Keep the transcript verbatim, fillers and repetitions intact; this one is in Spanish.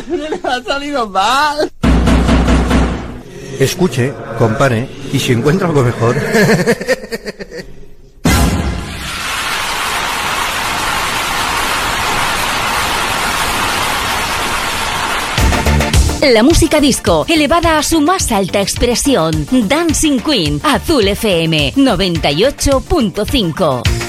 ¡No le ha salido mal! Escuche, compare, y si encuentra algo mejor... La música disco, elevada a su más alta expresión. Dancing Queen, Azul F M, noventa y ocho punto cinco.